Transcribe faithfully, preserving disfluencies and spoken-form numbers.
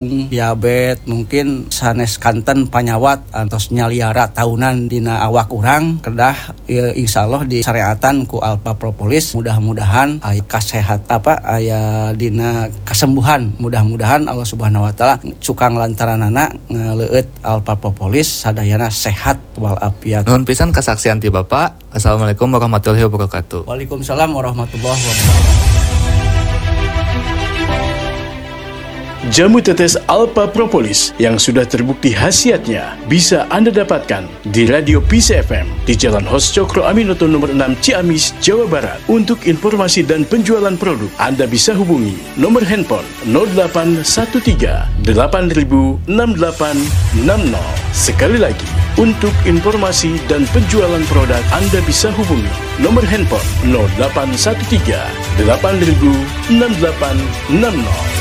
diabetes mungkin sanes kanten panyawat antos nyaliara tahunan dina awak urang kedah e, insyaallah disyariatan ku alpha propolis. Mudah-mudahan aya kasehat apa aya dina kesembuhan, mudah-mudahan Allah Subhanahu wa taala cukang lantaranana ngaleueut alpha propolis sadayana sehat walafiat. Nuhun pisan kasaksian ti Bapak. Assalamualaikum warahmatullahi wabarakatuh. Waalaikumsalam warahmatullahi wabarakatuh. Jamu tetes Alpha Propolis yang sudah terbukti khasiatnya bisa Anda dapatkan di Radio Peace F M di Jalan Hos Cokro Aminoto nomor enam Ciamis, Jawa Barat. Untuk informasi dan penjualan produk, Anda bisa hubungi nomor handphone nol delapan satu tiga delapan nol enam delapan enam nol. Sekali lagi, untuk informasi dan penjualan produk, Anda bisa hubungi nomor handphone nol delapan satu tiga delapan nol enam delapan enam nol.